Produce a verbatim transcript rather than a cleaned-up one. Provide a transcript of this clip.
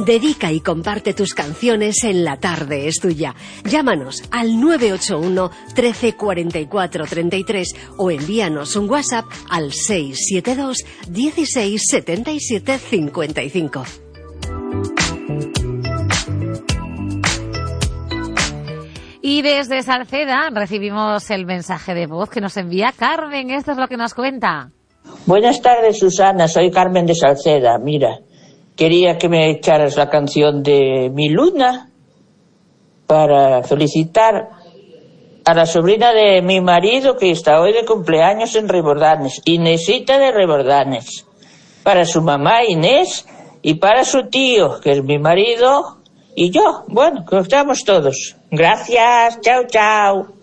Dedica y comparte tus canciones en La Tarde es Tuya. Llámanos al nueve ocho uno, trece, cuarenta y cuatro, treinta y tres o envíanos un WhatsApp al seis siete dos, dieciséis, setenta y siete, cincuenta y cinco. Y desde Salceda recibimos el mensaje de voz que nos envía Carmen. Esto es lo que nos cuenta. Buenas tardes, Susana. Soy Carmen de Salceda. Mira, quería que me echaras la canción de Mi Luna para felicitar a la sobrina de mi marido que está hoy de cumpleaños en Rebordanes, Inesita de Rebordanes, para su mamá Inés y para su tío, que es mi marido, y yo. Bueno, que estamos todos. Gracias. Chao, chao.